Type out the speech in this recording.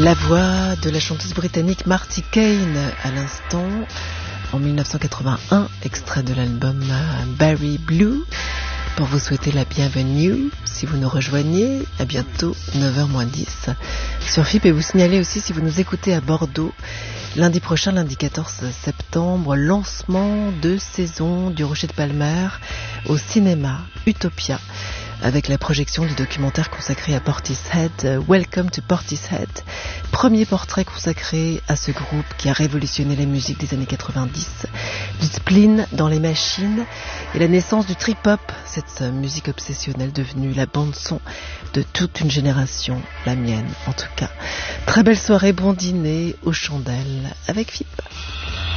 La voix de la chanteuse britannique Marty Kane à l'instant, en 1981, extrait de l'album Barry Blue, pour vous souhaiter la bienvenue. Si vous nous rejoignez, à bientôt 9h-10 sur FIP, et vous signaler aussi, si vous nous écoutez à Bordeaux, lundi prochain, lundi 14 septembre, lancement de saison du Rocher de Palmer au cinéma Utopia, avec la projection du documentaire consacré à Portishead, Welcome to Portishead. Premier portrait consacré à ce groupe qui a révolutionné la musique des années 90, du spleen dans les machines et la naissance du trip-hop, cette musique obsessionnelle devenue la bande-son de toute une génération, la mienne en tout cas. Très belle soirée, bon dîner aux chandelles avec FIP.